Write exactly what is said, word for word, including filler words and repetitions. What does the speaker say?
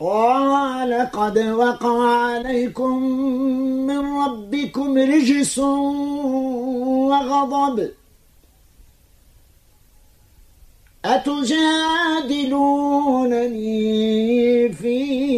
قال قد وقع عليكم من ربكم رجس وغضب أتجادلونني في